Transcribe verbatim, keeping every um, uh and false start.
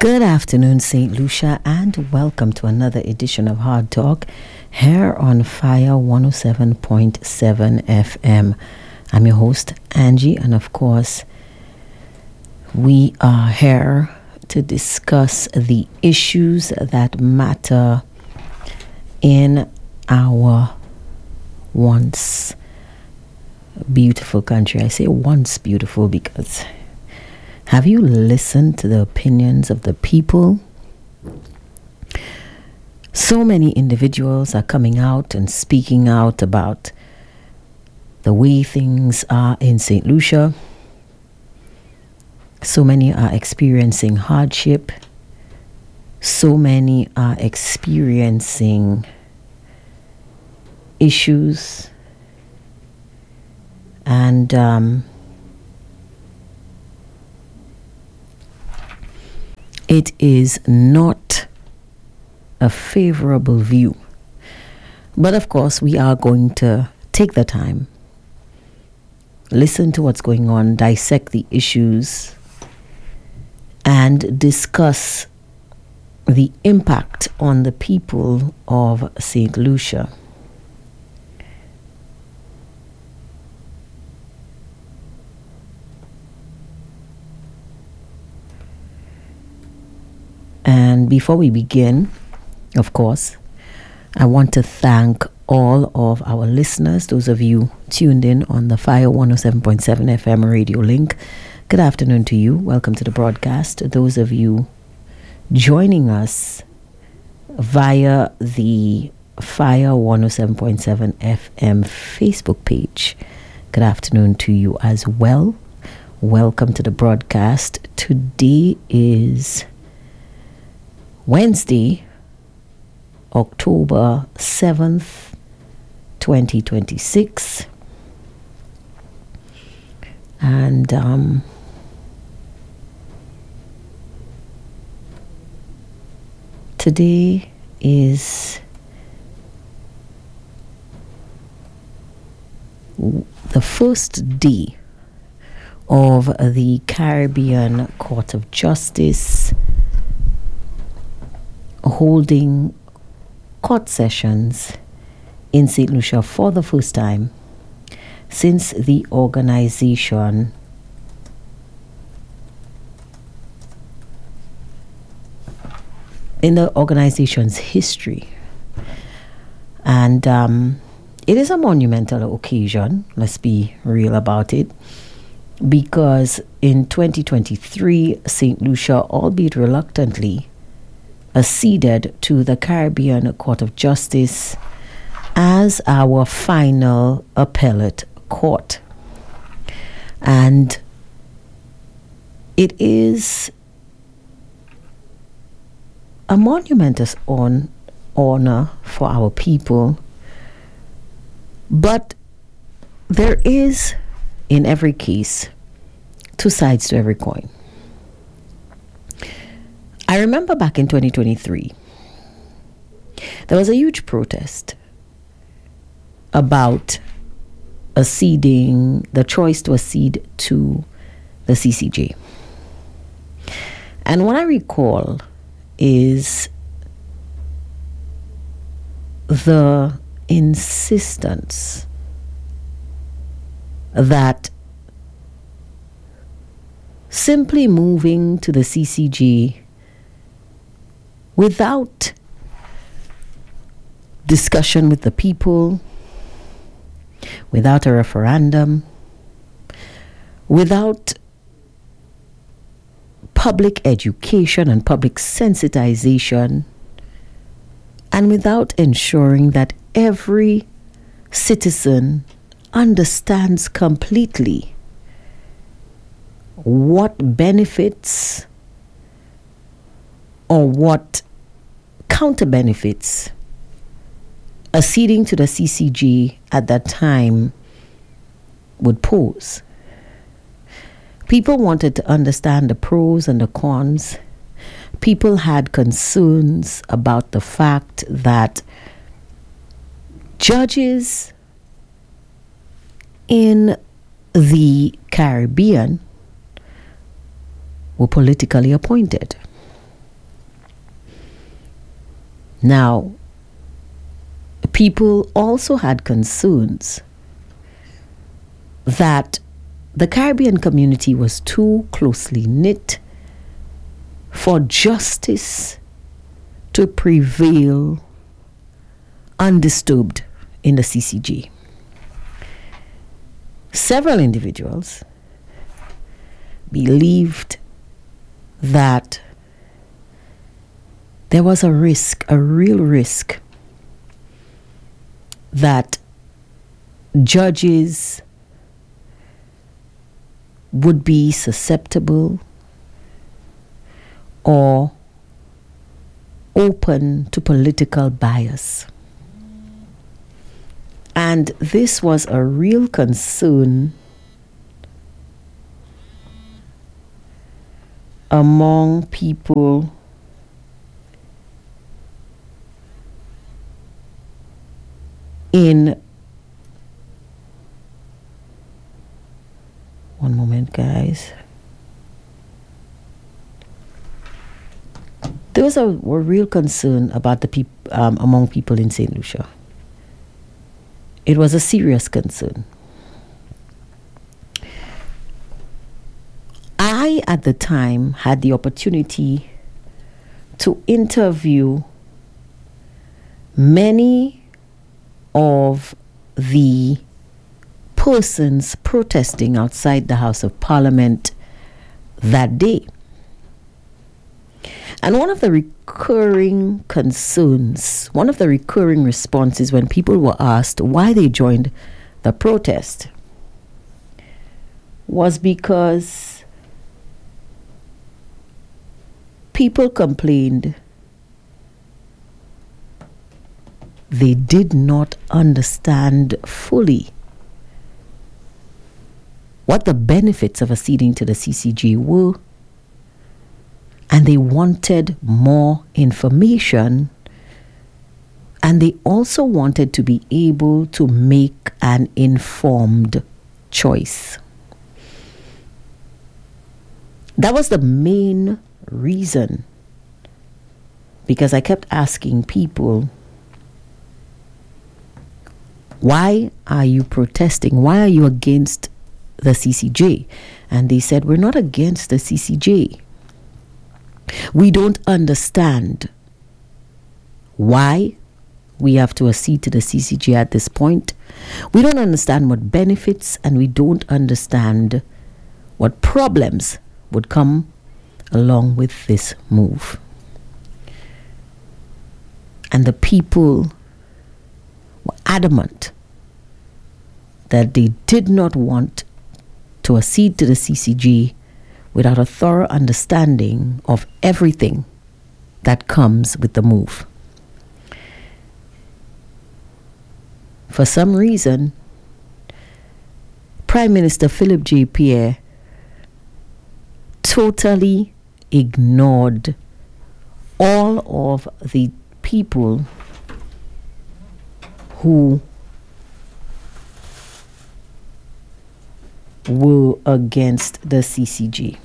Good afternoon, Saint Lucia, and welcome to another edition of Hard Talk here on Fire one oh seven point seven F M. I'm your host, Angie, and of course, we are here to discuss the issues that matter in our once beautiful country. I say once beautiful because have you listened to the opinions of the people? So many individuals are coming out and speaking out about the way things are in Saint Lucia. So many are experiencing hardship. So many are experiencing issues. And um, it is not a favorable view. But of course, we are going to take the time, listen to what's going on, dissect the issues, and discuss the impact on the people of Saint Lucia. And before we begin, of course, I want to thank all of our listeners, those of you tuned in on the Fire one oh seven point seven F M radio link. Good afternoon to you. Welcome to the broadcast. Those of you joining us via the Fire one oh seven point seven F M Facebook page, good afternoon to you as well. Welcome to the broadcast. Today is Wednesday, October seventh, twenty twenty-six. And um, today is the first day of the Caribbean Court of Justice holding court sessions in Saint Lucia for the first time since the organization in the organization's history. And um, it is a monumental occasion, let's be real about it, because in twenty twenty-three, Saint Lucia, albeit reluctantly, acceded to the Caribbean Court of Justice as our final appellate court. And it is a monumentous on, honor for our people, but there is, in every case, two sides to every coin. I remember back in twenty twenty-three, there was a huge protest about acceding, the choice to accede to the C C J. And what I recall is the insistence that simply moving to the C C J without discussion with the people, without a referendum, without public education and public sensitization, and without ensuring that every citizen understands completely what benefits or what counter benefits acceding to the C C J at that time would pose. People wanted to understand the pros and the cons. People had concerns about the fact that judges in the Caribbean were politically appointed. Now, people also had concerns that the Caribbean community was too closely knit for justice to prevail undisturbed in the C C G. Several individuals believed that there was a risk, a real risk, that judges would be susceptible or open to political bias. And this was a real concern among people in one moment, guys. There was a, a real concern about the peop, um, among people in Saint Lucia. It was a serious concern. I, at the time, had the opportunity to interview many of the persons protesting outside the House of Parliament that day. And one of the recurring concerns, one of the recurring responses when people were asked why they joined the protest was because people complained they did not understand fully what the benefits of acceding to the C C G were, and they wanted more information, and they also wanted to be able to make an informed choice. That was the main reason, because I kept asking people, why are you protesting? Why are you against the C C J? And they said, we're not against the C C J. We don't understand why we have to accede to the C C J at this point. We don't understand what benefits, and we don't understand what problems would come along with this move. And the people were adamant that they did not want to accede to the C C G without a thorough understanding of everything that comes with the move. For some reason, Prime Minister Philip J. Pierre totally ignored all of the people who were against the C C G.